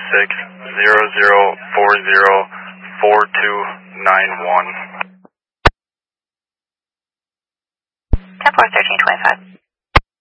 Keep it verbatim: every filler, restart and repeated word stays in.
six zero zero four zero four two nine one. ten four thirteen twenty five.